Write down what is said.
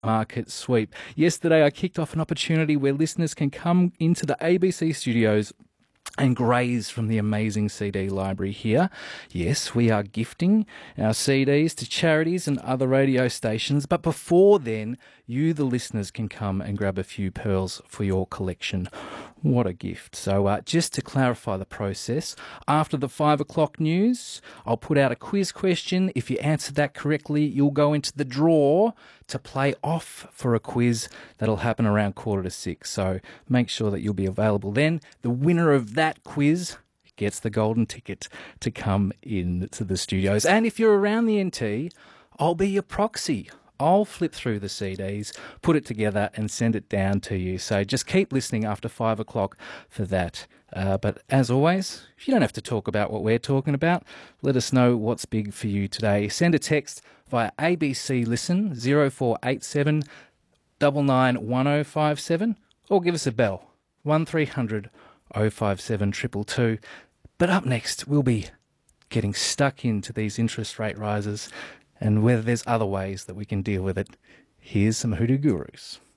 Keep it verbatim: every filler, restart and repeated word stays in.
Market Sweep. Yesterday, I kicked off an opportunity where listeners can come into the A B C studios and graze from the amazing C D library here. Yes, we are gifting our C Ds to charities and other radio stations, but before then, you, the listeners, can come and grab a few pearls for your collection. What a gift. So uh, just to clarify the process, after the five o'clock news, I'll put out a quiz question. If you answer that correctly, you'll go into the draw to play off for a quiz that'll happen around quarter to six. So make sure that you'll be available then. The winner of that quiz gets the golden ticket to come in to the studios. And if you're around the N T, I'll be your proxy. I'll flip through the C Ds, put it together and send it down to you. So just keep listening after five o'clock for that. Uh, but as always, you don't have to talk about what we're talking about. Let us know what's big for you today. Send a text via A B C Listen zero four eight seven nine nine one zero five seven or give us a bell one three hundred oh five seven two two two. But up next, we'll be getting stuck into these interest rate rises and whether there's other ways that we can deal with it. Here's some Hoodoo Gurus.